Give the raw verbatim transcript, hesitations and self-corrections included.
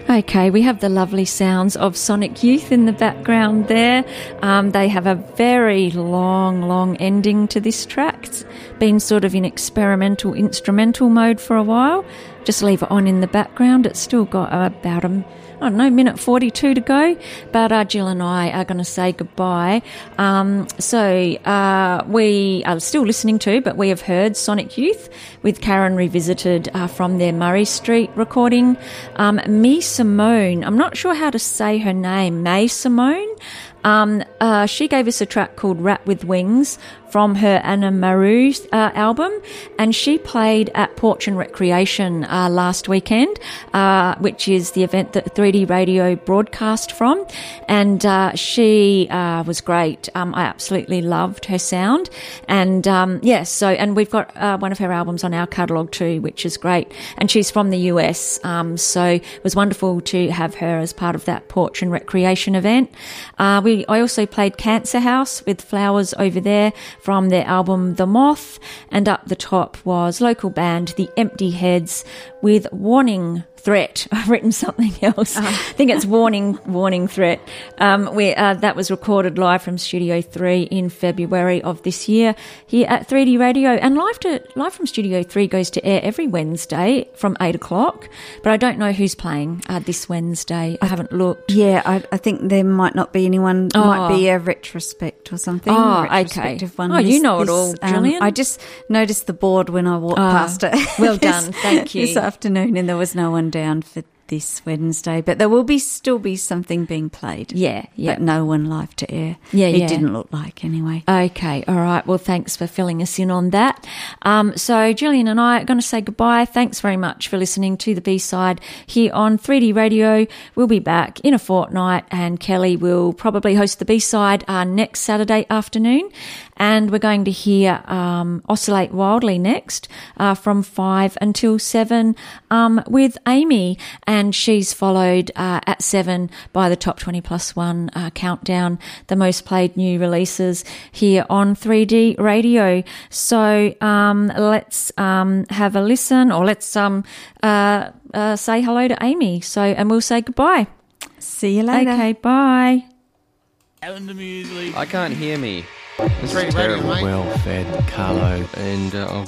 Okay, we have the lovely sounds of Sonic Youth in the background there. Um, they have a very long, long ending to this track. It's been sort of in experimental instrumental mode for a while. Just leave it on in the background. It's still got about a I don't know, minute forty-two to go, but uh, Jill and I are going to say goodbye. Um, so uh, we are still listening to, but we have heard Sonic Youth with Karen Revisited uh, from their Murray Street recording. Um, Me Simone, I'm not sure how to say her name, May Simone. Um, uh, she gave us a track called Rat with Wings from her Anna Maru uh, album, and she played at Porch and Recreation uh, last weekend, uh, which is the event that three D Radio broadcast from, and uh, she uh, was great. Um, I absolutely loved her sound, and um, yes, yeah, so and we've got uh, one of her albums on our catalogue too, which is great, and she's from the U S, um, so it was wonderful to have her as part of that Porch and Recreation event. Uh, we I also played Cancer House with Flowers Over There from their album The Moth, and up the top was local band The Empty Heads with Warning Threat. I've written something else. Uh-huh. I think it's Warning Warning Threat. Um, we, uh, that was recorded live from Studio three in February of this year here at three D Radio. And live to live from Studio three goes to air every Wednesday from eight o'clock. But I don't know who's playing uh, this Wednesday. I haven't looked. Yeah, I, I think there might not be anyone. Oh. Might be a retrospect or something. Oh, retrospective okay. One. Oh, this, you know this, it all, Gillian. Um, I just noticed the board when I walked Oh, past it. Well done, thank you. This afternoon, and there was no one down for this Wednesday, but there will be still be something being played. Yeah, yeah. But no one live to air. Yeah, it yeah. didn't look like anyway. Okay, all right. Well, thanks for filling us in on that. Um, so Gillian and I are going to say goodbye. Thanks very much for listening to the B-side here on three D Radio. We'll be back in a fortnight, and Kelly will probably host the B-side uh, next Saturday afternoon. And we're going to hear um, Oscillate Wildly next uh, from five until seven um, with Amy. And she's followed uh, at seven by the Top twenty Plus One uh, countdown, the most played new releases here on three D Radio. So um, let's um, have a listen, or let's um, uh, uh, say hello to Amy. So, and we'll say goodbye. See you later. Okay, bye. I can't hear me. This is terrible. Well fed, Carlo. And uh,